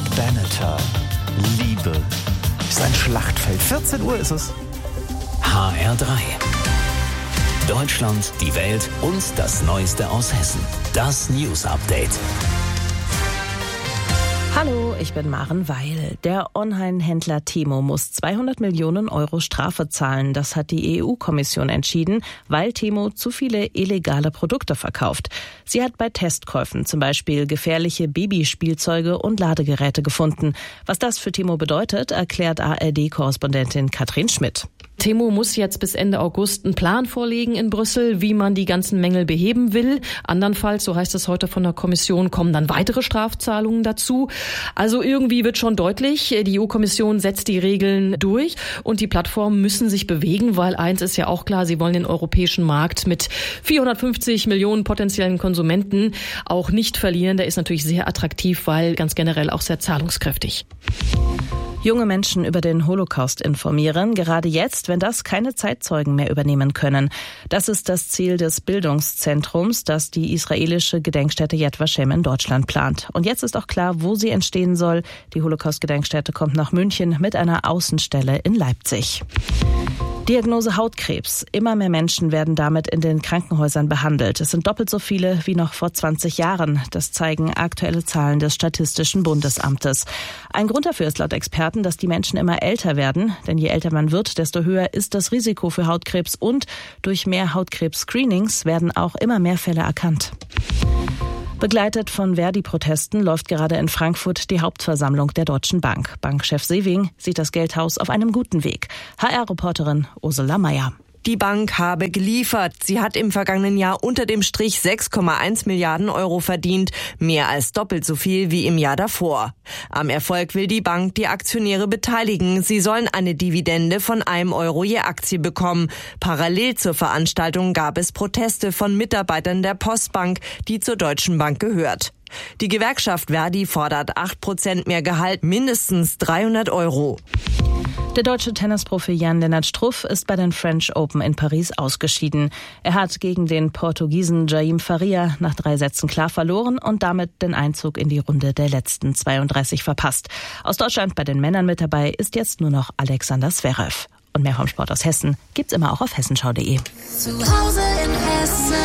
Banneter. Liebe ist ein Schlachtfeld. 14 Uhr ist es. HR3. Deutschland, die Welt und das Neueste aus Hessen. Das News Update. Hallo, ich bin Maren Weil. Der Online-Händler Temu muss 200 Millionen Euro Strafe zahlen. Das hat die EU-Kommission entschieden, weil Temu zu viele illegale Produkte verkauft. Sie hat bei Testkäufen zum Beispiel gefährliche Babyspielzeuge und Ladegeräte gefunden. Was das für Temu bedeutet, erklärt ARD-Korrespondentin Katrin Schmidt. Temu muss jetzt bis Ende August einen Plan vorlegen in Brüssel, wie man die ganzen Mängel beheben will. Andernfalls, so heißt es heute von der Kommission, kommen dann weitere Strafzahlungen dazu. Also irgendwie wird schon deutlich, die EU-Kommission setzt die Regeln durch und die Plattformen müssen sich bewegen, weil eins ist ja auch klar, sie wollen den europäischen Markt mit 450 Millionen potenziellen Konsumenten auch nicht verlieren. Der ist natürlich sehr attraktiv, weil ganz generell auch sehr zahlungskräftig. Junge Menschen über den Holocaust informieren, gerade jetzt, wenn das keine Zeitzeugen mehr übernehmen können. Das ist das Ziel des Bildungszentrums, das die israelische Gedenkstätte Yad Vashem in Deutschland plant. Und jetzt ist auch klar, wo sie entstehen soll. Die Holocaust-Gedenkstätte kommt nach München mit einer Außenstelle in Leipzig. Diagnose Hautkrebs. Immer mehr Menschen werden damit in den Krankenhäusern behandelt. Es sind doppelt so viele wie noch vor 20 Jahren. Das zeigen aktuelle Zahlen des Statistischen Bundesamtes. Ein Grund dafür ist laut Experten, dass die Menschen immer älter werden. Denn je älter man wird, desto höher ist das Risiko für Hautkrebs. Und durch mehr Hautkrebs-Screenings werden auch immer mehr Fälle erkannt. Begleitet von Verdi-Protesten läuft gerade in Frankfurt die Hauptversammlung der Deutschen Bank. Bankchef Sewing sieht das Geldhaus auf einem guten Weg. HR-Reporterin Ursula Meier. Die Bank habe geliefert. Sie hat im vergangenen Jahr unter dem Strich 6,1 Milliarden Euro verdient. Mehr als doppelt so viel wie im Jahr davor. Am Erfolg will die Bank die Aktionäre beteiligen. Sie sollen eine Dividende von 1 Euro je Aktie bekommen. Parallel zur Veranstaltung gab es Proteste von Mitarbeitern der Postbank, die zur Deutschen Bank gehört. Die Gewerkschaft Verdi fordert 8% mehr Gehalt, mindestens 300 Euro. Der deutsche Tennisprofi Jan-Lennart Struff ist bei den French Open in Paris ausgeschieden. Er hat gegen den Portugiesen Jaime Faria nach 3 Sätzen klar verloren und damit den Einzug in die Runde der letzten 32 verpasst. Aus Deutschland bei den Männern mit dabei ist jetzt nur noch Alexander Zverev. Und mehr vom Sport aus Hessen gibt's immer auch auf hessenschau.de. Zu Hause in Hessen.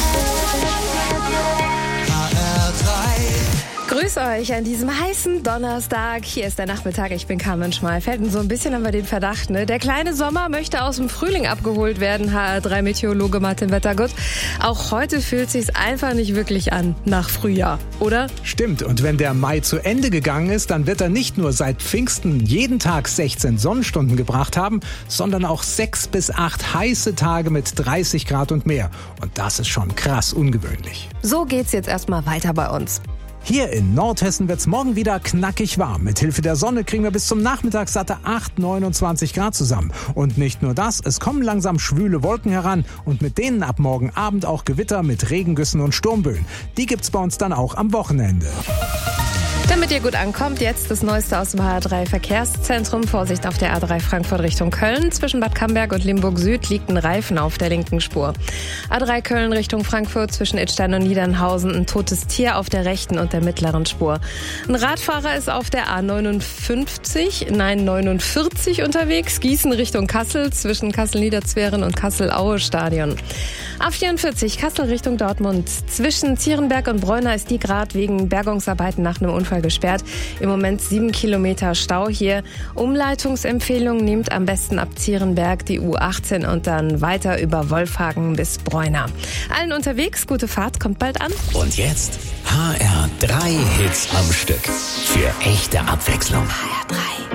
Grüß euch an diesem heißen Donnerstag. Hier ist der Nachmittag. Ich bin Carmen Schmalfeld und so ein bisschen haben wir den Verdacht, ne? Der kleine Sommer möchte aus dem Frühling abgeholt werden. HR3-Meteorologe Martin Wettergott. Auch heute fühlt sich's einfach nicht wirklich an nach Frühjahr, oder? Stimmt. Und wenn der Mai zu Ende gegangen ist, dann wird er nicht nur seit Pfingsten jeden Tag 16 Sonnenstunden gebracht haben, sondern auch 6 bis 8 heiße Tage mit 30 Grad und mehr. Und das ist schon krass ungewöhnlich. So geht's jetzt erstmal weiter bei uns. Hier in Nordhessen wird's morgen wieder knackig warm. Mit Hilfe der Sonne kriegen wir bis zum Nachmittag satte 29 Grad zusammen. Und nicht nur das, es kommen langsam schwüle Wolken heran und mit denen ab morgen Abend auch Gewitter mit Regengüssen und Sturmböen. Die gibt's bei uns dann auch am Wochenende. Damit ihr gut ankommt, jetzt das Neueste aus dem HR3 Verkehrszentrum. Vorsicht auf der A3 Frankfurt Richtung Köln. Zwischen Bad Camberg und Limburg Süd liegt ein Reifen auf der linken Spur. A3 Köln Richtung Frankfurt zwischen Idstein und Niedernhausen ein totes Tier auf der rechten und der mittleren Spur. Ein Radfahrer ist auf der A49 unterwegs. Gießen Richtung Kassel zwischen Kassel-Niederzweren und Kassel-Aue-Stadion. A44 Kassel Richtung Dortmund. Zwischen Zierenberg und Bräuner ist die gerade wegen Bergungsarbeiten nach einem Unfall gesperrt. Im Moment 7 Kilometer Stau hier. Umleitungsempfehlung, nehmt am besten ab Zierenberg die U18 und dann weiter über Wolfhagen bis Bräuner. Allen unterwegs, gute Fahrt, kommt bald an. Und jetzt HR3 Hits am Stück. Für echte Abwechslung. HR3.